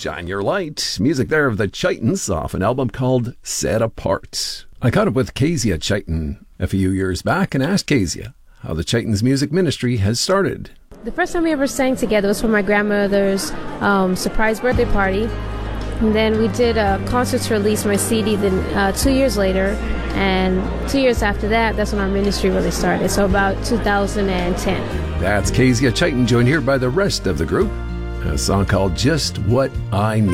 Shine Your Light. Music there of the Chitons off an album called Set Apart. I caught up with Kezia Chiton a few years back and asked Kezia how the Chitons music ministry has started. The first time we ever sang together was for my grandmother's surprise birthday party. And then we did a concert to release my CD then 2 years later. And 2 years after that, that's when our ministry really started. So about 2010. That's Kezia Chiton, joined here by the rest of the group. A song called Just What I Need.